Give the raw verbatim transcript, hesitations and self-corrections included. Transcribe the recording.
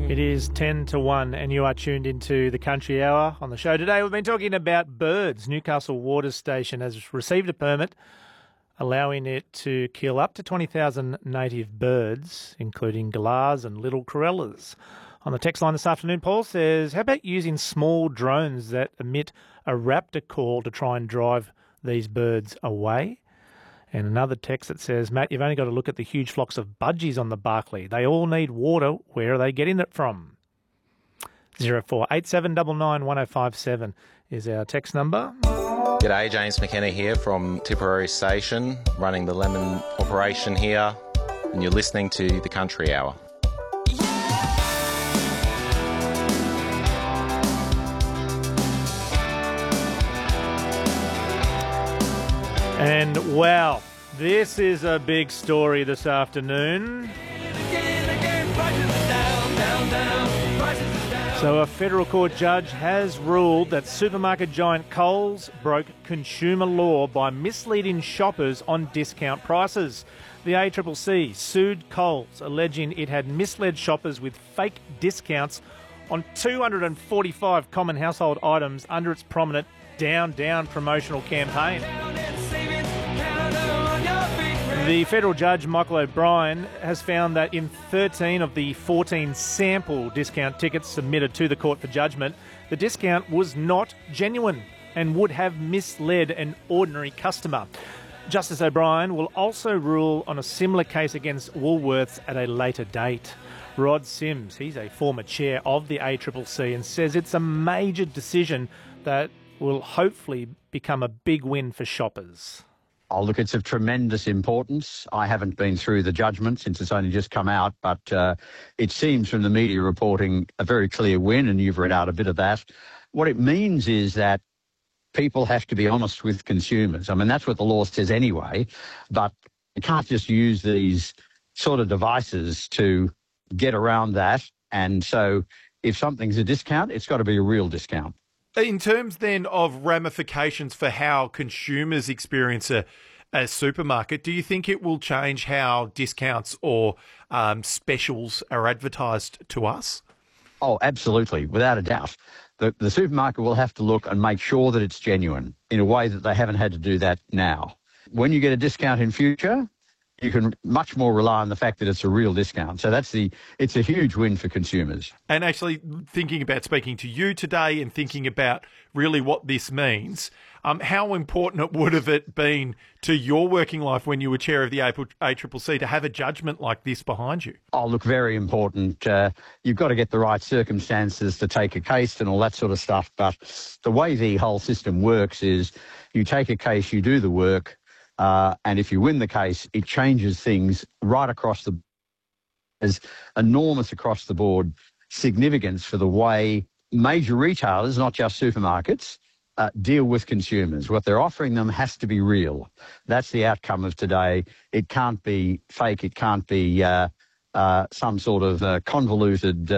It is ten to one and you are tuned into the Country Hour. On the show today, we've been talking about birds. Newcastle Water Station has received a permit allowing it to kill up to twenty thousand native birds, including galahs and little corellas. On the text line this afternoon, Paul says, how about using small drones that emit a raptor call to try and drive these birds away? And another text that says, Matt, you've only got to look at the huge flocks of budgies on the Barkly. They all need water. Where are they getting it from? zero four eight seven nine nine one oh five seven is our text number. G'day, James McKenna here from Tipperary Station, running the lemon operation here, and you're listening to the Country Hour. And, wow, this is a big story this afternoon. So a federal court judge has ruled that supermarket giant Coles broke consumer law by misleading shoppers on discount prices. The A C C C sued Coles, alleging it had misled shoppers with fake discounts on two hundred forty-five common household items under its prominent Down Down promotional campaign. The federal judge, Michael O'Brien, has found that in thirteen of the fourteen sample discount tickets submitted to the court for judgment, the discount was not genuine and would have misled an ordinary customer. Justice O'Brien will also rule on a similar case against Woolworths at a later date. Rod Sims, he's a former chair of the A C C C, and says it's a major decision that will hopefully become a big win for shoppers. Oh, look, it's of tremendous importance. I haven't been through the judgment since it's only just come out, but uh, it seems from the media reporting a very clear win, and you've read out a bit of that. What it means is that people have to be honest with consumers. I mean, that's what the law says anyway, but you can't just use these sort of devices to get around that. And so if something's a discount, it's got to be a real discount. In terms then of ramifications for how consumers experience a, a supermarket, do you think it will change how discounts or um, specials are advertised to us? Oh, absolutely, without a doubt. The, the supermarket will have to look and make sure that it's genuine in a way that they haven't had to do that now. When you get a discount in future, you can much more rely on the fact that it's a real discount. So that's the, it's a huge win for consumers. And actually thinking about speaking to you today and thinking about really what this means, um, how important it would have it been to your working life when you were chair of the A C C C to have a judgment like this behind you? Oh, look, very important. Uh, you've got to get the right circumstances to take a case and all that sort of stuff. But the way the whole system works is you take a case, you do the work, Uh, and if you win the case, it changes things right across the, there's enormous across the board significance for the way major retailers, not just supermarkets, uh, deal with consumers. What they're offering them has to be real. That's the outcome of today. It can't be fake. It can't be uh, uh, some sort of uh, convoluted